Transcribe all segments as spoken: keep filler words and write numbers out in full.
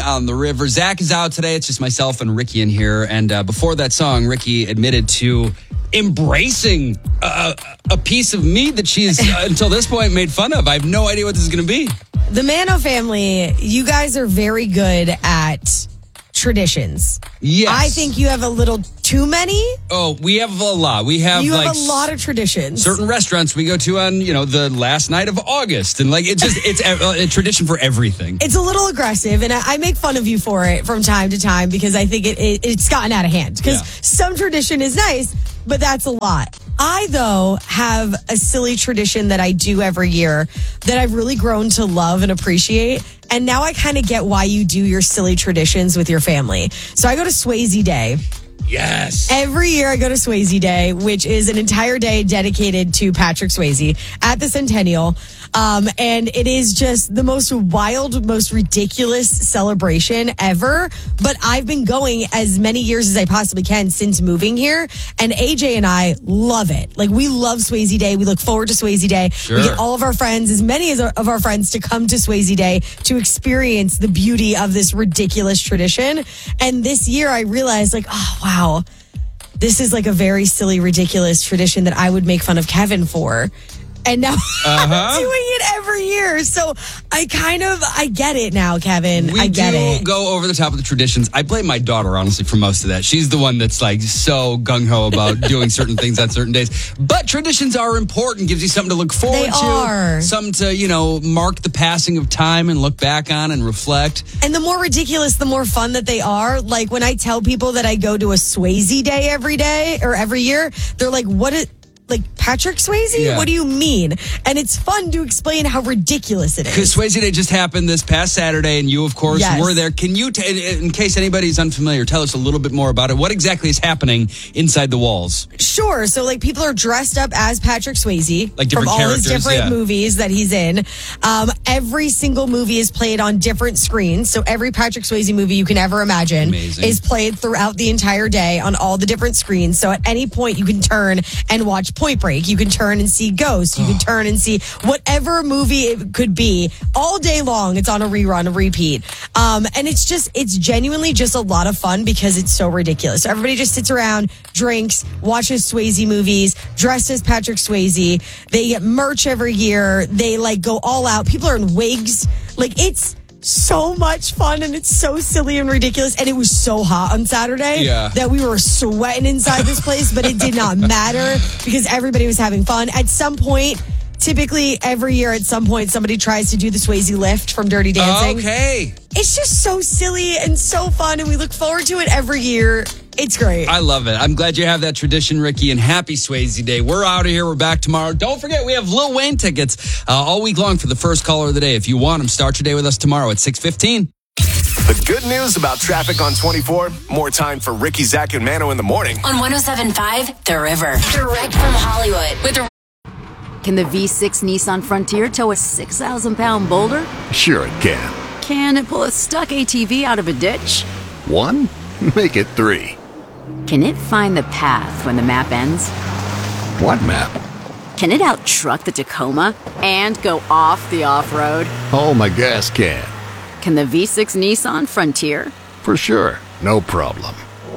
on the river. Zach is out today. It's just myself and Ricky in here. And uh, before that song, Ricky admitted to embracing a, a piece of meat that she's uh, until this point made fun of. I have no idea what this is going to be. The Mano family, you guys are very good at traditions. Yes. I think you have a little too many. Oh, we have a lot. We have You like have a lot of traditions. Certain restaurants we go to on, you know, the last night of August. And like, it's just, it's a, a tradition for everything. It's a little aggressive, and I, I make fun of you for it from time to time because I think it, it it's gotten out of hand. Because Yeah. some tradition is nice, but that's a lot. I, though, have a silly tradition that I do every year that I've really grown to love and appreciate. And now I kind of get why you do your silly traditions with your family. So I go to Swayze Day. Yes. Every year I go to Swayze Day, which is an entire day dedicated to Patrick Swayze at the Centennial. Um, and it is just the most wild, most ridiculous celebration ever. But I've been going as many years as I possibly can since moving here. And A J and I love it. Like, we love Swayze Day. We look forward to Swayze Day. Sure. We get all of our friends, as many as of our friends, to come to Swayze Day to experience the beauty of this ridiculous tradition. And this year I realized, like, oh, wow, this is like a very silly, ridiculous tradition that I would make fun of Kevin for. And now Uh-huh. I'm doing it every year. So I kind of, I get it now, Kevin. We I get do it. go over the top of the traditions. I blame my daughter, honestly, for most of that. She's the one that's like so gung-ho about doing certain things on certain days. But traditions are important. Gives you something to look forward They to. are. Something to, you know, mark the passing of time and look back on and reflect. And the more ridiculous, the more fun that they are. Like, when I tell people that I go to a Swayze Day every day or every year, they're like, what is... Like, Patrick Swayze? Yeah. What do you mean? And it's fun to explain how ridiculous it is. Because Swayze Day just happened this past Saturday, and you, of course, Yes. were there. Can you, t- in case anybody's unfamiliar, tell us a little bit more about it? What exactly is happening inside the walls? Sure. So, like, people are dressed up as Patrick Swayze. Like different from all his characters, different yeah. movies that he's in. Um, every single movie is played on different screens. So every Patrick Swayze movie you can ever imagine Amazing. is played throughout the entire day on all the different screens. So at any point you can turn and watch Point Break. You can turn and see Ghost. You can turn and see whatever movie it could be all day long. It's on a rerun, a repeat. Um, and it's just, it's genuinely just a lot of fun because it's so ridiculous. So everybody just sits around, drinks, watches Swayze movies, dressed as Patrick Swayze. They get merch every year. They like go all out. People are in wigs. Like, it's so much fun, and it's so silly and ridiculous. And it was so hot on Saturday Yeah. that we were sweating inside this place, but it did not matter because everybody was having fun. At some point, typically every year at some point, somebody tries to do the Swayze lift from Dirty Dancing. Okay. It's just so silly and so fun, and we look forward to it every year. It's great. I love it. I'm glad you have that tradition, Ricky, and happy Swayze Day. We're out of here. We're back tomorrow. Don't forget, we have Lil Wayne tickets uh, all week long for the first caller of the day. If you want them, start your day with us tomorrow at six fifteen. The good news about traffic on twenty-four, more time for Ricky, Zach, and Mano in the morning. On one oh seven point five, The River. Direct from Hollywood. With a Can the V six Nissan Frontier tow a six thousand pound boulder? Sure it can. Can it pull a stuck A T V out of a ditch? One? Make it three. Can it find the path when the map ends? What map? Can it out-truck the Tacoma and go off the off-road? Oh, my gas can. Can the V six Nissan Frontier? For sure. No problem.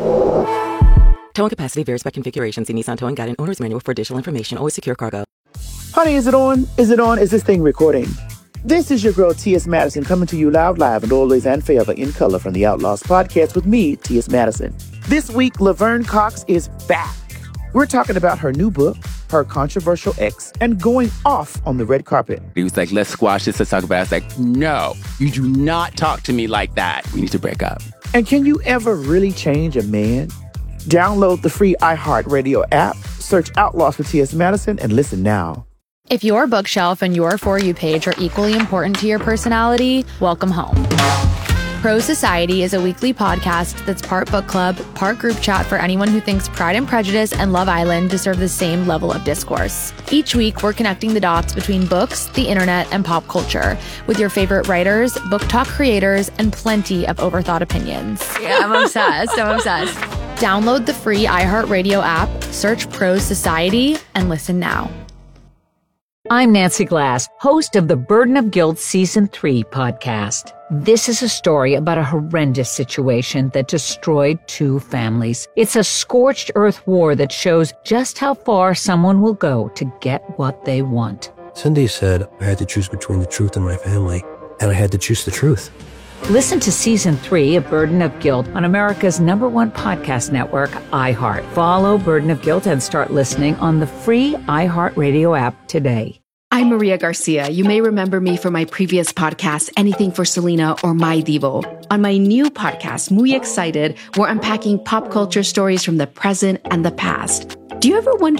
Towing capacity varies by configuration. See Nissan Towing Guide and Owner's Manual for additional information. Always secure cargo. Honey, is it on? Is it on? Is this thing recording? This is your girl, T S. Madison, coming to you loud, live, and always and forever in color from the Outlaws podcast with me, T S. Madison. This week, Laverne Cox is back. We're talking about her new book, her controversial ex, and going off on the red carpet. He was like, let's squash this, let's talk about it. I was like, no, you do not talk to me like that. We need to break up. And can you ever really change a man? Download the free iHeartRadio app, search Outlaws for T S. Madison, and listen now. If your bookshelf and your For You page are equally important to your personality, welcome home. Pro Society is a weekly podcast that's part book club, part group chat for anyone who thinks Pride and Prejudice and Love Island deserve the same level of discourse. Each week, we're connecting the dots between books, the internet, and pop culture with your favorite writers, book talk creators, and plenty of overthought opinions. Yeah, I'm obsessed. I'm obsessed. Download the free iHeartRadio app, search Pro Society, and listen now. I'm Nancy Glass, host of the Burden of Guilt Season three podcast. This is a story about a horrendous situation that destroyed two families. It's a scorched earth war that shows just how far someone will go to get what they want. Cindy said I had to choose between the truth and my family, and I had to choose the truth. Listen to Season three of Burden of Guilt on America's number one podcast network, iHeart. Follow Burden of Guilt and start listening on the free iHeartRadio app today. I'm Maria Garcia. You may remember me from my previous podcast, Anything for Selena or My Divo. On my new podcast, Muy Excited, we're unpacking pop culture stories from the present and the past. Do you ever wonder